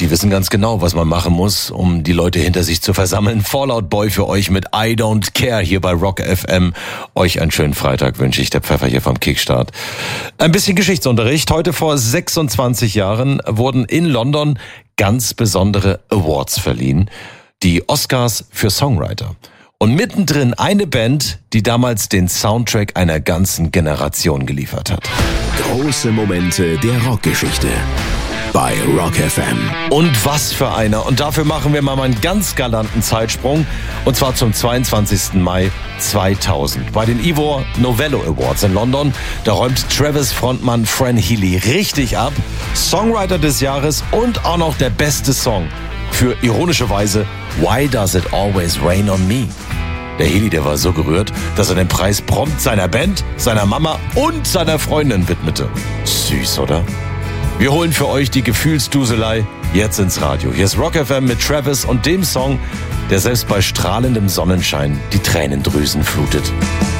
Die wissen ganz genau, was man machen muss, um die Leute hinter sich zu versammeln. Fall Out Boy für euch mit I Don't Care hier bei Rock FM. Euch einen schönen Freitag wünsche ich, der Pfeffer hier vom Kickstart. Ein bisschen Geschichtsunterricht. Heute vor 26 Jahren wurden in London ganz besondere Awards verliehen. Die Oscars für Songwriter. Und mittendrin eine Band, die damals den Soundtrack einer ganzen Generation geliefert hat. Große Momente der Rockgeschichte bei Rock FM. Und was für einer. Und dafür machen wir mal einen ganz galanten Zeitsprung. Und zwar zum 22. Mai 2000. Bei den Ivor Novello Awards in London. Da räumt Travis-Frontmann Fran Healy richtig ab. Songwriter des Jahres und auch noch der beste Song. Für ironischerweise Why Does It Always Rain on Me? Der Healy, der war so gerührt, dass er den Preis prompt seiner Band, seiner Mama und seiner Freundin widmete. Süß, oder? Wir holen für euch die Gefühlsduselei jetzt ins Radio. Hier ist Rock FM mit Travis und dem Song, der selbst bei strahlendem Sonnenschein die Tränendrüsen flutet.